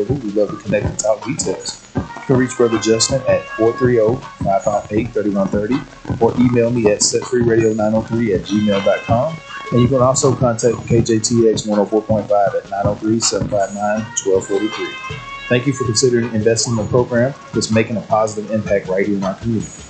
available. We'd love to connect and talk details. You can reach Brother Justin at 430-558-3130 or email me at setfreeradio903@gmail.com. And you can also contact KJTX 104.5 at 903-759-1243. Thank you for considering investing in a program that's making a positive impact right here in our community.